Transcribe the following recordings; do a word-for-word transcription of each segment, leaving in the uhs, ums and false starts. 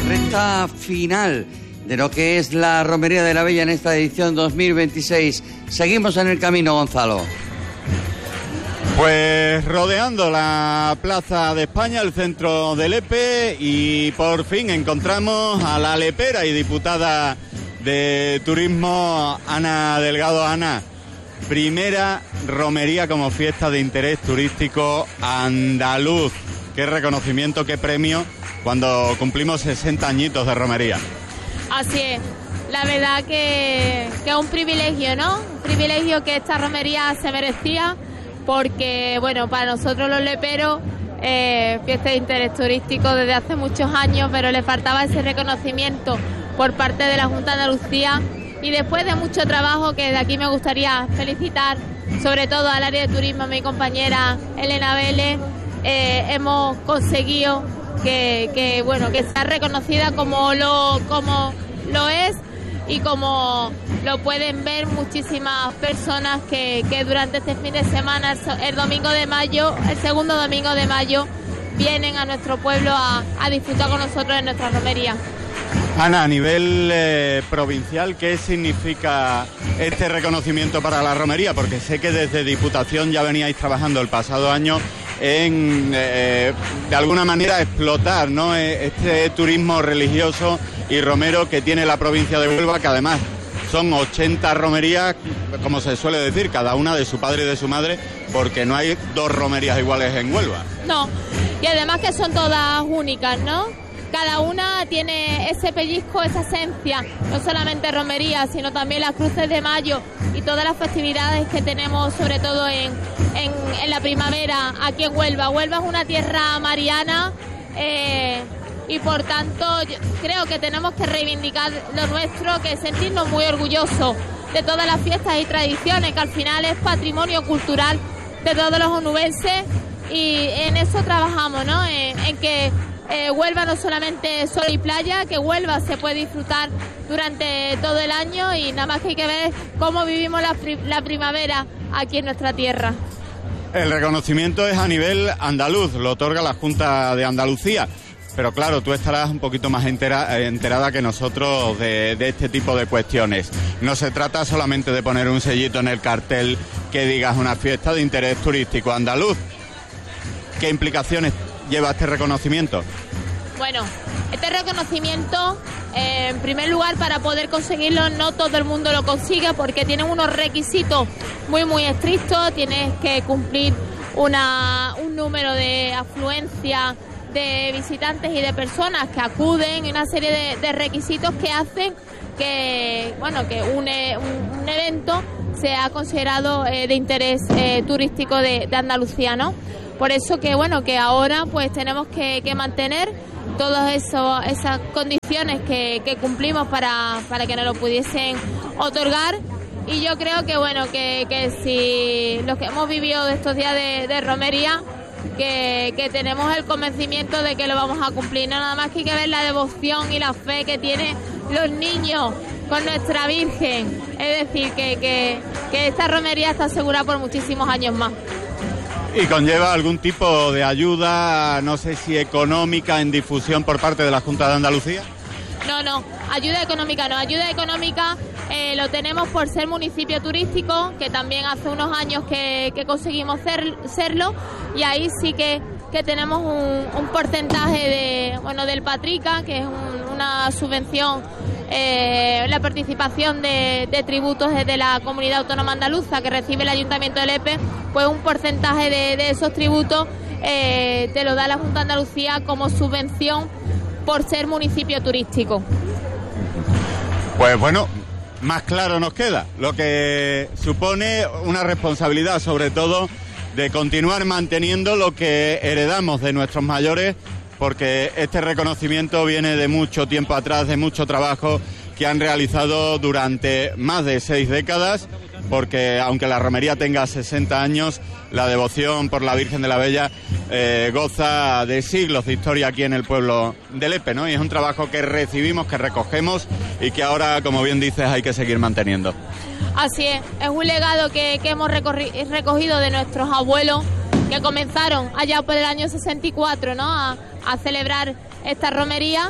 recta final de lo que es la Romería de la Bella en esta edición dos mil veintiséis. Seguimos en el camino, Gonzalo. Pues rodeando la Plaza de España, el centro de Lepe, y por fin encontramos a la lepera y diputada de Turismo, Ana Delgado. Ana, primera romería como fiesta de interés turístico andaluz. Qué reconocimiento, qué premio cuando cumplimos sesenta añitos de romería. Así es, la verdad que, que es un privilegio, ¿no? Un privilegio que esta romería se merecía, porque, bueno, para nosotros los leperos, eh, fiesta de interés turístico desde hace muchos años, pero le faltaba ese reconocimiento por parte de la Junta de Andalucía, y después de mucho trabajo, que de aquí me gustaría felicitar, sobre todo al área de turismo, a mi compañera Elena Vélez, eh, hemos conseguido que, que, bueno, que sea reconocida como lo, como lo es, y como lo pueden ver muchísimas personas que, que durante este fin de semana, el domingo de mayo, el segundo domingo de mayo, vienen a nuestro pueblo a, a disfrutar con nosotros en nuestra romería. Ana, a nivel eh, provincial, ¿qué significa este reconocimiento para la romería? Porque sé que desde Diputación ya veníais trabajando el pasado año en, eh, de alguna manera, explotar, ¿no?, este turismo religioso y romero que tiene la provincia de Huelva, que además son ochenta romerías, como se suele decir, cada una de su padre y de su madre, porque no hay dos romerías iguales en Huelva. No, y además que son todas únicas, ¿no? Cada una tiene ese pellizco, esa esencia, no solamente romería, sino también las cruces de mayo y todas las festividades que tenemos, sobre todo en, en, en la primavera, aquí en Huelva. Huelva es una tierra mariana, eh, y por tanto creo que tenemos que reivindicar lo nuestro, que sentirnos muy orgullosos de todas las fiestas y tradiciones, que al final es patrimonio cultural de todos los onubenses, y en eso trabajamos, ¿no? En, en que Eh, Huelva no solamente sol y playa, que Huelva se puede disfrutar durante todo el año, y nada más que hay que ver cómo vivimos la, la primavera aquí en nuestra tierra. El reconocimiento es a nivel andaluz, lo otorga la Junta de Andalucía, pero claro, tú estarás un poquito más entera, enterada que nosotros de, de este tipo de cuestiones. No se trata solamente de poner un sellito en el cartel que digas una fiesta de interés turístico andaluz. ¿Qué implicaciones lleva este reconocimiento? Bueno, este reconocimiento, eh, en primer lugar, para poder conseguirlo, no todo el mundo lo consigue, porque tienen unos requisitos muy muy estrictos. Tienes que cumplir una, un número de afluencia de visitantes y de personas que acuden, y una serie de, de requisitos que hacen que, bueno, que un, un, un evento sea considerado eh, de interés eh, turístico de, de Andalucía, ¿no? Por eso que, bueno, que ahora pues tenemos que, que mantener todas eso, esas condiciones que, que cumplimos para, para que nos lo pudiesen otorgar. Y yo creo que, bueno, que, que si los que hemos vivido de estos días de, de romería, que, que tenemos el convencimiento de que lo vamos a cumplir. No, nada más que hay que ver la devoción y la fe que tienen los niños con nuestra Virgen. Es decir, que, que, que esta romería está asegurada por muchísimos años más. ¿Y conlleva algún tipo de ayuda, no sé si económica, en difusión por parte de la Junta de Andalucía? No, no, ayuda económica no. Ayuda económica eh, lo tenemos por ser municipio turístico, que también hace unos años que, que conseguimos ser, serlo, y ahí sí que, que tenemos un, un porcentaje de, bueno, del Patrica, que es un, una subvención, eh, la participación de, de tributos desde la Comunidad Autónoma Andaluza que recibe el Ayuntamiento de Lepe. Pues un porcentaje de, de esos tributos eh, te lo da la Junta de Andalucía como subvención por ser municipio turístico. Pues bueno, más claro nos queda, lo que supone una responsabilidad, sobre todo, de continuar manteniendo lo que heredamos de nuestros mayores, porque este reconocimiento viene de mucho tiempo atrás, de mucho trabajo que han realizado durante más de seis décadas, porque aunque la romería tenga sesenta años, la devoción por la Virgen de la Bella eh, goza de siglos de historia aquí en el pueblo de Lepe, ¿no? Y es un trabajo que recibimos, que recogemos, y que ahora, como bien dices, hay que seguir manteniendo. Así es, es un legado que, que hemos recogido de nuestros abuelos, que comenzaron allá por el año sesenta y cuatro, ¿no?, a, a celebrar esta romería,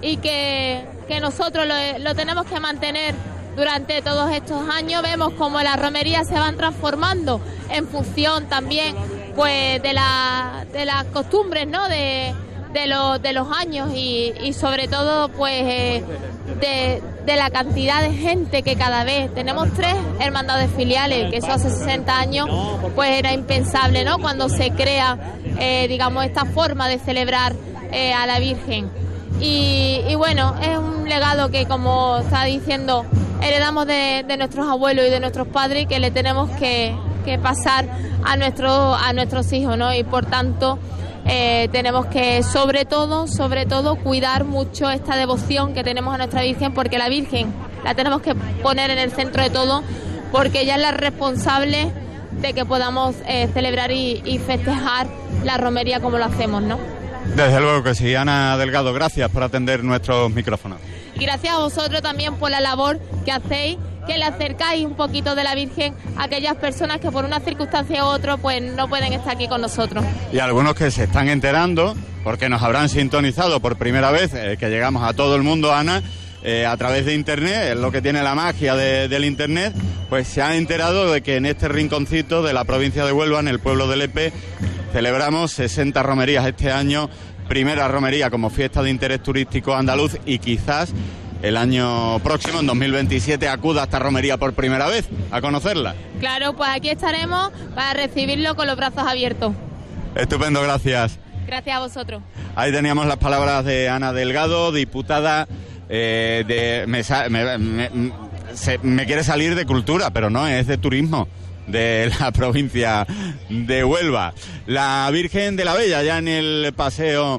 y que, que nosotros lo, lo tenemos que mantener durante todos estos años. Vemos cómo las romerías se van transformando en función también pues de la de las costumbres, ¿no? de, de, los, de los años y, y sobre todo pues eh, de, de la cantidad de gente que cada vez tenemos. Tres hermandades filiales, que eso hace sesenta años pues era impensable, ¿no? Cuando se crea eh, digamos esta forma de celebrar eh, a la Virgen. Y, y bueno, es un legado que, como está diciendo, heredamos de, de nuestros abuelos y de nuestros padres, que le tenemos que, que pasar a, nuestro, a nuestros hijos, ¿no? Y por tanto eh, tenemos que, sobre todo, sobre todo, cuidar mucho esta devoción que tenemos a nuestra Virgen, porque la Virgen la tenemos que poner en el centro de todo, porque ella es la responsable de que podamos eh, celebrar y, y festejar la romería como lo hacemos, ¿no? Desde luego que sí. Ana Delgado, gracias por atender nuestros micrófonos. Y gracias a vosotros también por la labor que hacéis, que le acercáis un poquito de la Virgen a aquellas personas que por una circunstancia u otra pues no pueden estar aquí con nosotros. Y algunos que se están enterando, porque nos habrán sintonizado por primera vez, eh, que llegamos a todo el mundo, Ana, eh, a través de Internet, es lo que tiene la magia de, del Internet, pues se han enterado de que en este rinconcito de la provincia de Huelva, en el pueblo de Lepe, celebramos sesenta romerías este año, primera romería como fiesta de interés turístico andaluz, y quizás el año próximo, en dos mil veintisiete, acuda a esta romería por primera vez a conocerla. Claro, pues aquí estaremos para recibirlo con los brazos abiertos. Estupendo, gracias. Gracias a vosotros. Ahí teníamos las palabras de Ana Delgado, diputada eh, de... Me, me, me, se, me quiere salir de cultura, pero no, es de turismo, de la provincia de Huelva. La Virgen de la Bella, ya en el paseo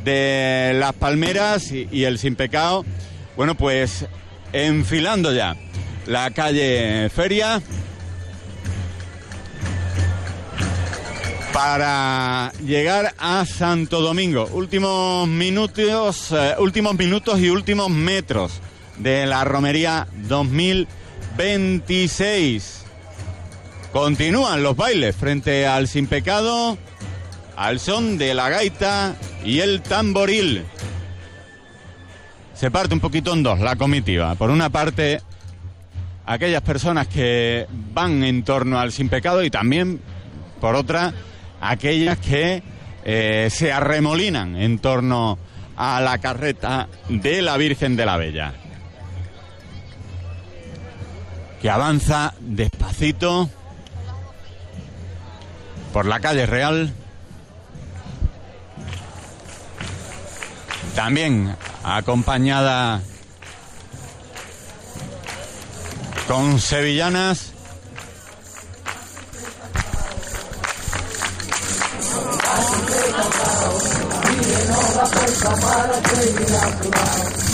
de las Palmeras y, y el Sin Pecado, bueno, pues enfilando ya la calle Feria para llegar a Santo Domingo. Últimos minutos, eh, últimos minutos y últimos metros de la romería dos mil veintiséis. Continúan los bailes frente al Sin Pecado, al son de la gaita y el tamboril. Se parte un poquito en dos la comitiva. Por una parte, aquellas personas que van en torno al Sin Pecado, y también, por otra, aquellas que eh, se arremolinan en torno a la carreta de la Virgen de la Bella, que avanza despacito por la calle Real, también acompañada con sevillanas. Para